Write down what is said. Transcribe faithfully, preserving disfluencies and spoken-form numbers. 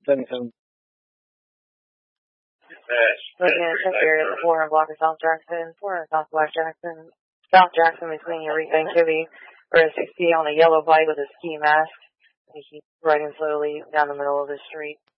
seventy-seven. Looking at the area at the four hundred block of South Jackson, four hundred South Black Jackson, South Jackson between Eureka and Kibbe, or a sixty on a yellow bike with a ski mask. He keeps riding slowly down the middle of the street.